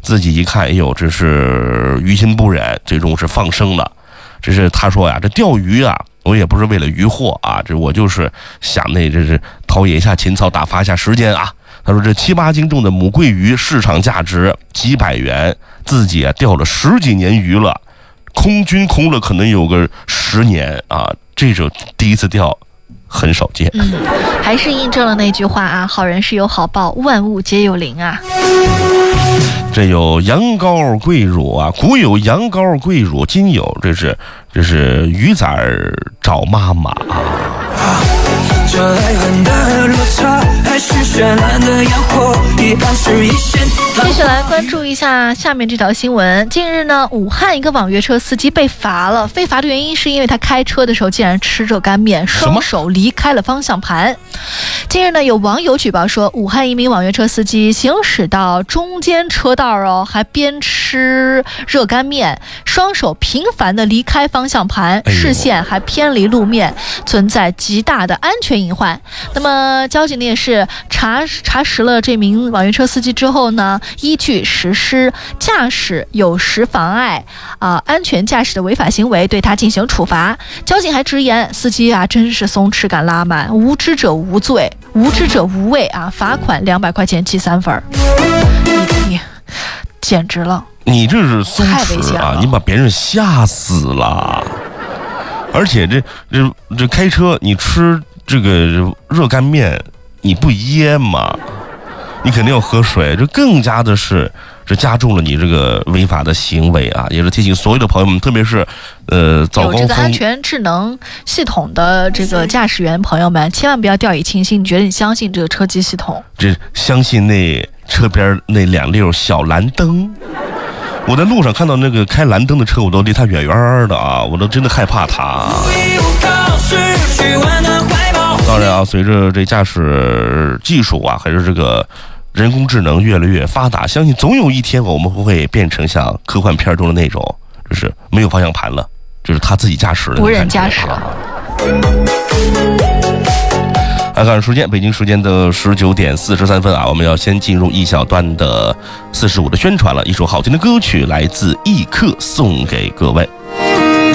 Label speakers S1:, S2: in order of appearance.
S1: 自己一看，哎呦，这是于心不忍，最终是放生了。这是他说呀，这钓鱼啊，我也不是为了渔获啊，这我就是想这是陶冶一下情操，打发一下时间啊。他说这7、8斤重的母桂鱼市场价值几百元，自己钓了10几年鱼了，空军空了可能有个10年啊，这种第一次钓很少见。
S2: 还是印证了那句话啊，好人是有好报，万物皆有灵啊。
S1: 这有羊羔桂乳啊，古有羊羔桂乳，今有这是鱼崽找妈妈啊。
S3: 这爱恨的落差还是绚烂的烟火，一般是一线。
S2: 接下来关注一下下面这条新闻。近日呢，武汉一个网约车司机被罚了，被罚的原因是因为他开车的时候竟然吃热干面，双手离开了方向盘。近日呢，有网友举报说，武汉一名网约车司机行驶到中间车道还边吃热干面，双手频繁地离开方向盘，视线还偏离路面，存在极大的安全隐患。那么交警呢也是查实了这名网约车司机之后呢，依据实施驾驶有时妨碍安全驾驶的违法行为，对他进行处罚。交警还直言，司机啊真是松弛感拉满，无知者无罪，无知者无畏啊！罚款200块钱记3分。你简直了！
S1: 你这是松弛啊！你把别人吓死了。而且这开车你吃这个热干面，你不噎吗？你肯定要喝水，这更加的是这加重了你这个违法的行为啊！也是提醒所有的朋友们，特别是早高峰
S2: 有这个安全智能系统的这个驾驶员朋友们，千万不要掉以轻心。你觉得你相信这个车机系统？
S1: 这相信那车边那2溜小蓝灯。我在路上看到那个开蓝灯的车，我都离他远远的啊，我都真的害怕他。当然啊，随着这驾驶技术啊，还是这个人工智能越来越发达，相信总有一天我们会变成像科幻片中的那种，就是没有方向盘了，就是他自己驾驶的
S2: 无人驾驶。
S1: 来看时间，北京时间的19点43分啊，我们要先进入一小段的45的宣传了。一首好听的歌曲来自易客，送给各位。